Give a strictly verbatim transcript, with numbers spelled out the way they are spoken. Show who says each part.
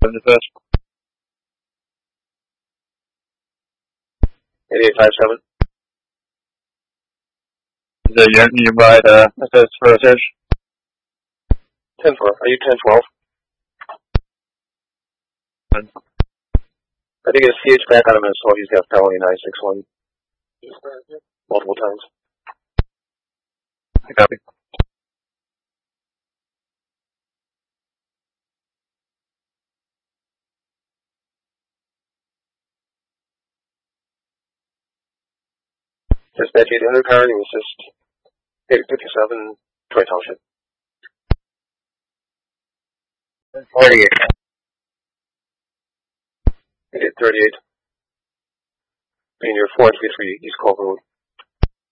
Speaker 1: the first.
Speaker 2: eighty-eight five seven.
Speaker 1: Is that you, you ride, uh, that's first edge?
Speaker 2: ten four. Are you ten twelve? I think it's C H back on him as well. He's got felony nine six one. Multiple times.
Speaker 1: I copy.
Speaker 2: Dispatch eight hundred car, and assist eight fifty-seven, Troy Township.
Speaker 1: forty-eight.
Speaker 2: eight thirty-eight. Being your four three three East Colton Road.